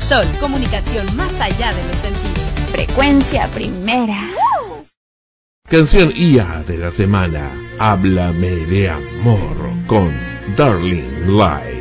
Sol, comunicación más allá de los sentidos. Frecuencia primera. Canción IA de la semana. Háblame de amor con Darling Light.